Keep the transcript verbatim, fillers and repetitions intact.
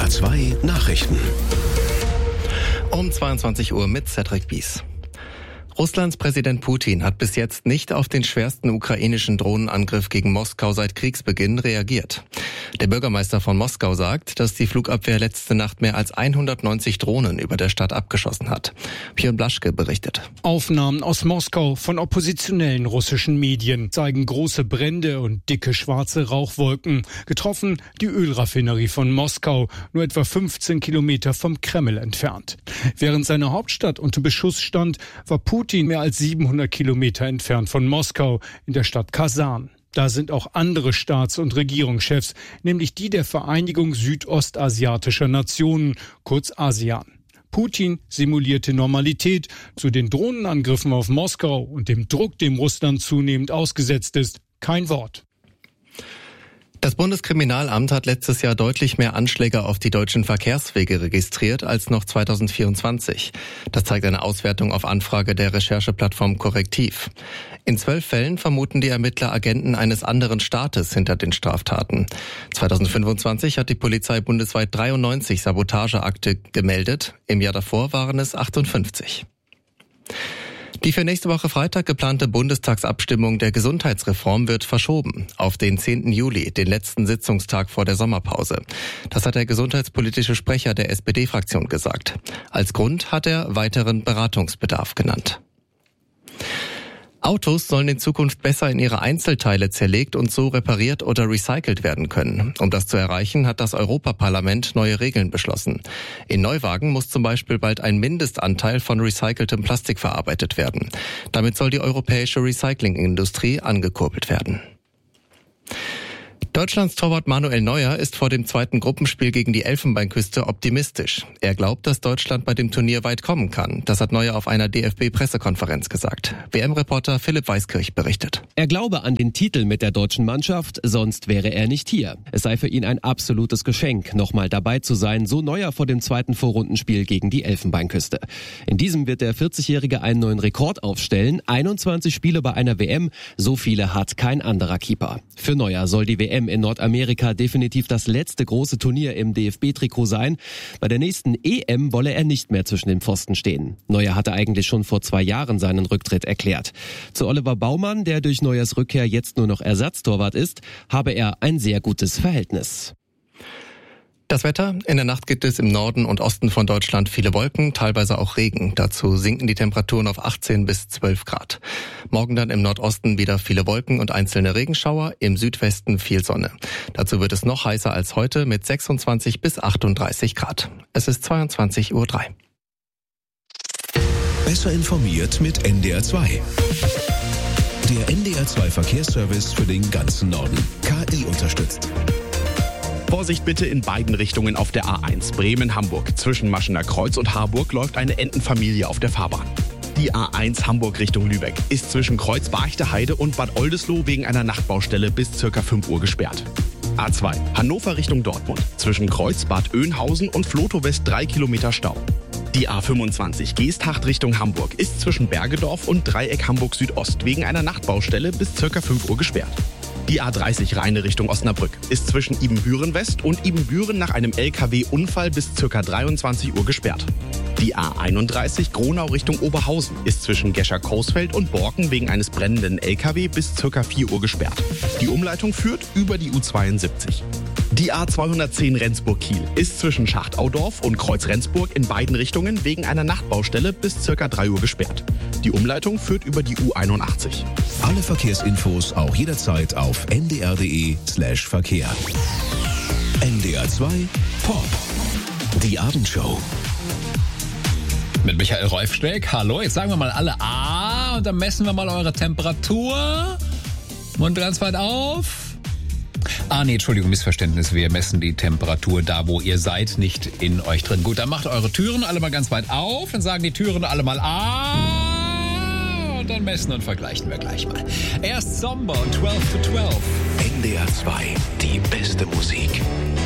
A zwei Nachrichten. Um zweiundzwanzig Uhr mit Cedric Bies. Russlands Präsident Putin hat bis jetzt nicht auf den schwersten ukrainischen Drohnenangriff gegen Moskau seit Kriegsbeginn reagiert. Der Bürgermeister von Moskau sagt, dass die Flugabwehr letzte Nacht mehr als hundertneunzig Drohnen über der Stadt abgeschossen hat. Björn Blaschke berichtet. Aufnahmen aus Moskau von oppositionellen russischen Medien zeigen große Brände und dicke schwarze Rauchwolken. Getroffen die Ölraffinerie von Moskau, nur etwa fünfzehn Kilometer vom Kreml entfernt. Während seine Hauptstadt unter Beschuss stand, war Putin mehr als siebenhundert Kilometer entfernt von Moskau in der Stadt Kasan. Da sind auch andere Staats- und Regierungschefs, nämlich die der Vereinigung südostasiatischer Nationen, kurz ASEAN. Putin simulierte Normalität. Zu den Drohnenangriffen auf Moskau und dem Druck, dem Russland zunehmend ausgesetzt ist, kein Wort. Das Bundeskriminalamt hat letztes Jahr deutlich mehr Anschläge auf die deutschen Verkehrswege registriert als noch zweitausendvierundzwanzig. Das zeigt eine Auswertung auf Anfrage der Rechercheplattform Korrektiv. In zwölf Fällen vermuten die Ermittler Agenten eines anderen Staates hinter den Straftaten. zweitausendfünfundzwanzig hat die Polizei bundesweit dreiundneunzig Sabotageakte gemeldet. Im Jahr davor waren es achtundfünfzig. Die für nächste Woche Freitag geplante Bundestagsabstimmung der Gesundheitsreform wird verschoben auf den zehnten Juli, den letzten Sitzungstag vor der Sommerpause. Das hat der gesundheitspolitische Sprecher der S P D-Fraktion gesagt. Als Grund hat er weiteren Beratungsbedarf genannt. Autos sollen in Zukunft besser in ihre Einzelteile zerlegt und so repariert oder recycelt werden können. Um das zu erreichen, hat das Europaparlament neue Regeln beschlossen. In Neuwagen muss zum Beispiel bald ein Mindestanteil von recyceltem Plastik verarbeitet werden. Damit soll die europäische Recyclingindustrie angekurbelt werden. Deutschlands Torwart Manuel Neuer ist vor dem zweiten Gruppenspiel gegen die Elfenbeinküste optimistisch. Er glaubt, dass Deutschland bei dem Turnier weit kommen kann. Das hat Neuer auf einer D F B-Pressekonferenz gesagt. W M-Reporter Philipp Weiskirch berichtet. Er glaube an den Titel mit der deutschen Mannschaft, sonst wäre er nicht hier. Es sei für ihn ein absolutes Geschenk, nochmal dabei zu sein, so Neuer vor dem zweiten Vorrundenspiel gegen die Elfenbeinküste. In diesem wird der vierzigjährige einen neuen Rekord aufstellen. einundzwanzig Spiele bei einer W M, so viele hat kein anderer Keeper. Für Neuer soll die W M in Nordamerika definitiv das letzte große Turnier im D F B-Trikot sein. Bei der nächsten E M wolle er nicht mehr zwischen den Pfosten stehen. Neuer hatte eigentlich schon vor zwei Jahren seinen Rücktritt erklärt. Zu Oliver Baumann, der durch Neuers Rückkehr jetzt nur noch Ersatztorwart ist, habe er ein sehr gutes Verhältnis. Das Wetter: In der Nacht gibt es im Norden und Osten von Deutschland viele Wolken, teilweise auch Regen. Dazu sinken die Temperaturen auf achtzehn bis zwölf Grad. Morgen dann im Nordosten wieder viele Wolken und einzelne Regenschauer, im Südwesten viel Sonne. Dazu wird es noch heißer als heute mit sechsundzwanzig bis achtunddreißig Grad. Es ist zweiundzwanzig Uhr drei. Besser informiert mit N D R zwei. Der N D R zwei Verkehrsservice für den ganzen Norden. K I unterstützt. Vorsicht bitte in beiden Richtungen auf der A eins Bremen-Hamburg. Zwischen Maschener Kreuz und Harburg läuft eine Entenfamilie auf der Fahrbahn. Die A eins Hamburg Richtung Lübeck ist zwischen Kreuz Barchte-Heide und Bad Oldesloe wegen einer Nachtbaustelle bis ca. fünf Uhr gesperrt. A zwei Hannover Richtung Dortmund. Zwischen Kreuz Bad Oeynhausen und Flotow West drei Kilometer Stau. Die A fünfundzwanzig Geesthacht Richtung Hamburg ist zwischen Bergedorf und Dreieck Hamburg Südost wegen einer Nachtbaustelle bis ca. fünf Uhr gesperrt. Die A dreißig Rheine Richtung Osnabrück ist zwischen Ibbenbüren West und Ibbenbüren nach einem L K W-Unfall bis ca. dreiundzwanzig Uhr gesperrt. Die A einunddreißig Gronau Richtung Oberhausen ist zwischen Gescher-Coesfeld und Borken wegen eines brennenden L K W bis ca. vier Uhr gesperrt. Die Umleitung führt über die U zweiundsiebzig. Die A zweihundertzehn Rendsburg-Kiel ist zwischen Schachtaudorf und Kreuz-Rendsburg in beiden Richtungen wegen einer Nachtbaustelle bis ca. drei Uhr gesperrt. Die Umleitung führt über die U einundachtzig. Alle Verkehrsinfos auch jederzeit auf n d r punkt d e slash Verkehr. N D R zwei Pop. Die Abendshow. Mit Michael Rolfsteck. Hallo, jetzt sagen wir mal alle A und dann messen wir mal eure Temperatur. Mund ganz weit auf. Ah, nee, Entschuldigung, Missverständnis. Wir messen die Temperatur da, wo ihr seid, nicht in euch drin. Gut, dann macht eure Türen alle mal ganz weit auf. Dann sagen die Türen alle mal A. Und dann messen und vergleichen wir gleich mal. Erst Somber und zwölf to zwölf. N D R zwei, die beste Musik.